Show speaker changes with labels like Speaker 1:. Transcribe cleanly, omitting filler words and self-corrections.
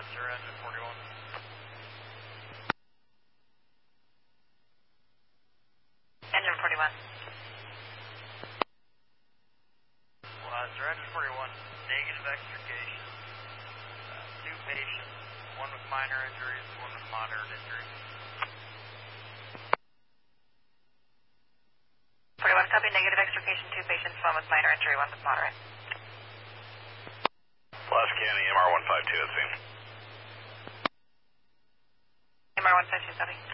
Speaker 1: Sir, engine 41.
Speaker 2: Engine 41.
Speaker 1: Sir, engine 41, negative extrication. 2 patients, one with minor injuries, one with moderate injuries.
Speaker 2: 41, copy, negative extrication, 2 patients, one with minor injury, one with moderate.
Speaker 3: Alaska County, MR152 at scene.
Speaker 2: MR152, copy.